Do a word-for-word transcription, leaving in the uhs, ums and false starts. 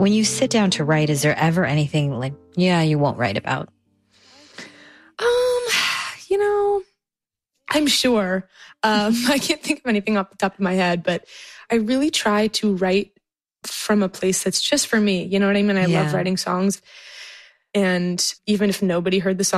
When you sit down to write, is there ever anything like, yeah, you won't write about? Um, you know, I'm sure. Um, I can't think of anything off the top of my head, but I really try to write from a place that's just for me. You know what I mean? I Yeah. love writing songs. And even if nobody heard the song,